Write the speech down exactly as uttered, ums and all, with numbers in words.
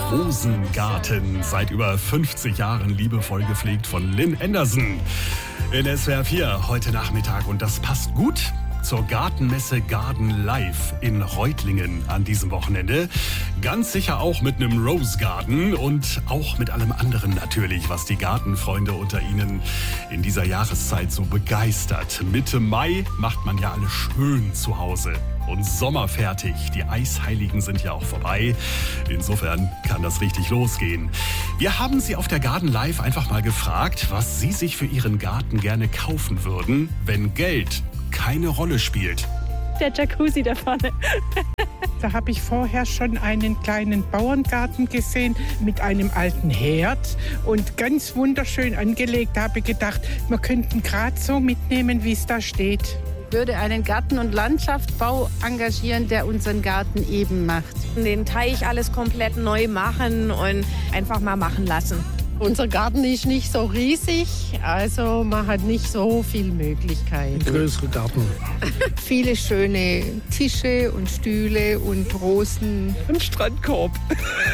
Rosengarten. Seit über fünfzig Jahren liebevoll gepflegt von Lynn Anderson. In S W R vier heute Nachmittag. Und das passt gut zur Gartenmesse Garden Live in Reutlingen an diesem Wochenende. Ganz sicher auch mit einem Rose Garden und auch mit allem anderen natürlich, was die Gartenfreunde unter Ihnen in dieser Jahreszeit so begeistert. Mitte Mai macht man ja alles schön zu Hause und sommerfertig. Die Eisheiligen sind ja auch vorbei. Insofern kann das richtig losgehen. Wir haben Sie auf der Garden Live einfach mal gefragt, was Sie sich für Ihren Garten gerne kaufen würden, wenn Geld keine Rolle spielt. Der Jacuzzi da vorne. Da habe ich vorher schon einen kleinen Bauerngarten gesehen mit einem alten Herd und ganz wunderschön angelegt. Da habe ich gedacht, wir könnten gerade so mitnehmen, wie es da steht. Ich würde einen Garten- und Landschaftsbau engagieren, der unseren Garten eben macht. Den Teich alles komplett neu machen und einfach mal machen lassen. Unser Garten ist nicht so riesig, also man hat nicht so viele Möglichkeiten. Ein größerer Garten. Viele schöne Tische und Stühle und Rosen. Ein Strandkorb.